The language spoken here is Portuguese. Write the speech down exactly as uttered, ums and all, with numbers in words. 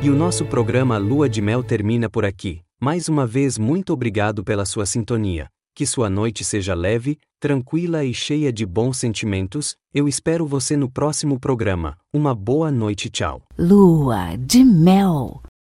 E o nosso programa Lua de Mel termina por aqui. Mais uma vez, muito obrigado pela sua sintonia. Que sua noite seja leve, tranquila e cheia de bons sentimentos. Eu espero você no próximo programa. Uma boa noite, tchau. Lua de Mel.